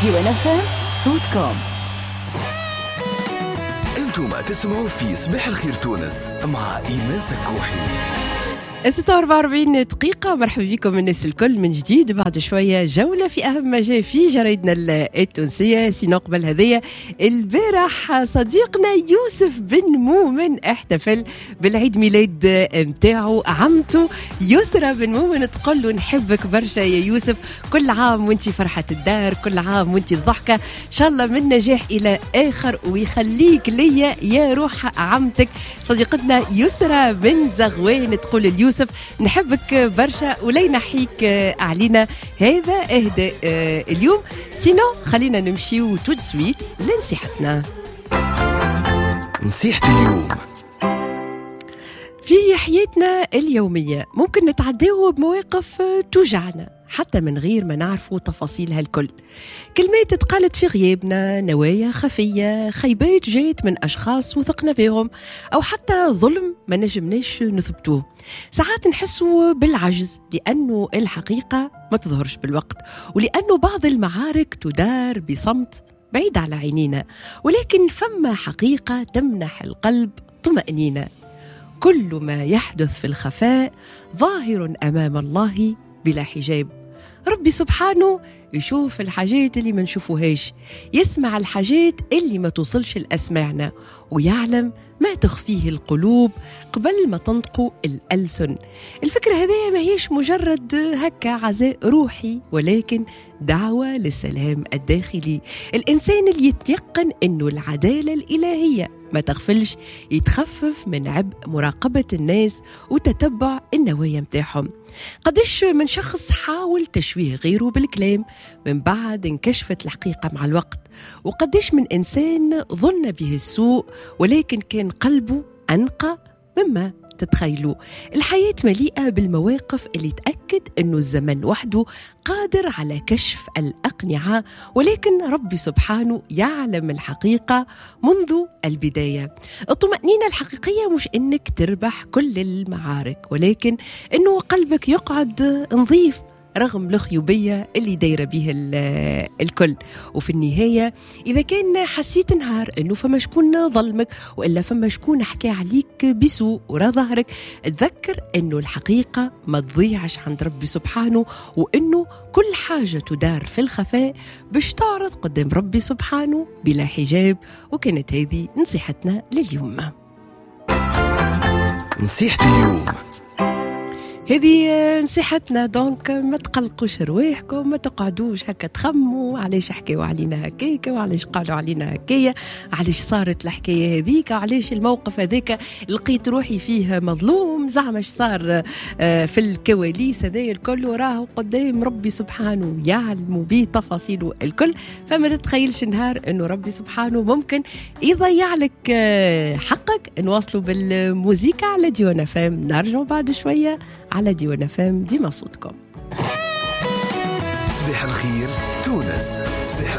ديوان FM صوتكم. انتم تسمعوا في صباح الخير تونس مع إيمان سكوحي. 46 دقيقة. مرحبا بكم الناس الكل من جديد. بعد شوية جولة في أهم ما جاء في جرايدنا التونسية. سينو قبل هذية البارح صديقنا يوسف بن مؤمن احتفل بالعيد ميلاد متاعه. عمته يسرى بن مؤمن تقول له نحبك برشا يا يوسف، كل عام وانتي فرحة الدار، كل عام وانتي الضحكة، إن شاء الله من نجاح إلى آخر ويخليك ليا يا روح عمتك. صديقتنا يسرى بن زغوان تقول اليوسف نحبك برشا ولا ينحيك علينا. هذا اهداء اليوم. سينو خلينا نمشيو تو سويت لنصيحتنا. نصيحة اليوم في حياتنا اليومية ممكن نتعديه بمواقف توجعنا حتى من غير ما نعرفوا تفاصيلها الكل. كلمات اتقالت في غيابنا، نوايا خفية، خيبات جات من أشخاص وثقنا فيهم، أو حتى ظلم ما نجمناش نثبتوه. ساعات نحسوا بالعجز لأنه الحقيقة ما تظهرش بالوقت، ولأنه بعض المعارك تدار بصمت بعيد على عينينا، ولكن فما حقيقة تمنح القلب طمأنينة. كل ما يحدث في الخفاء ظاهر أمام الله بلا حجاب. ربي سبحانه يشوف الحاجات اللي ما نشوفوهاش، يسمع الحاجات اللي ما توصلش لأسماعنا، ويعلم ما تخفيه القلوب قبل ما تنطقوا الألسن. الفكرة هذه ما هيش مجرد هكا عزاء روحي، ولكن دعوة للسلام الداخلي. الإنسان اللي يتيقن أنه العدالة الإلهية ما تغفلش يتخفف من عبء مراقبة الناس وتتبع النوايا متاعهم. قديش من شخص حاول تشويه غيره بالكلام من بعد انكشفت الحقيقة مع الوقت، وقديش من إنسان ظن به السوء ولكن كان قلبه أنقى مما تتخيلوا. الحياة مليئة بالمواقف اللي تأكد أنه الزمن وحده قادر على كشف الأقنعة، ولكن ربي سبحانه يعلم الحقيقة منذ البداية. الطمأنينة الحقيقية مش أنك تربح كل المعارك، ولكن أنه قلبك يقعد نظيف رغم الخيوبية اللي دايرة به الكل. وفي النهاية إذا كان حسيت نهار أنه فما شكون ظلمك وإلا فما شكون حكى عليك بسوء ورا ظهرك، تذكر أنه الحقيقة ما تضيعش عند ربي سبحانه، وأنه كل حاجة تدار في الخفاء باش تعرض قدام ربي سبحانه بلا حجاب. وكانت هذه نصيحتنا لليوم. نصيحة اليوم هذه نصيحتنا. دونك ما تقلقوش رواحكم، ما تقعدوش هكا تخموا علاش حكيوا علينا هكاك، وعلاش قالوا علينا هكايا، علاش صارت الحكايه هذيك، وعلاش الموقف هذاك لقيت روحي فيه مظلوم، زعما صار في الكواليس هذايا الكل، وراه قدام ربي سبحانه يعلم به تفاصيله الكل. فما تتخيلش نهار انه ربي سبحانه ممكن يضيع لك حقك. نواصلوا بالموسيقى على ديوان FM. نرجع بعد شويه على ديوان FM ديما صوتكم. صباح الخير تونس. صباح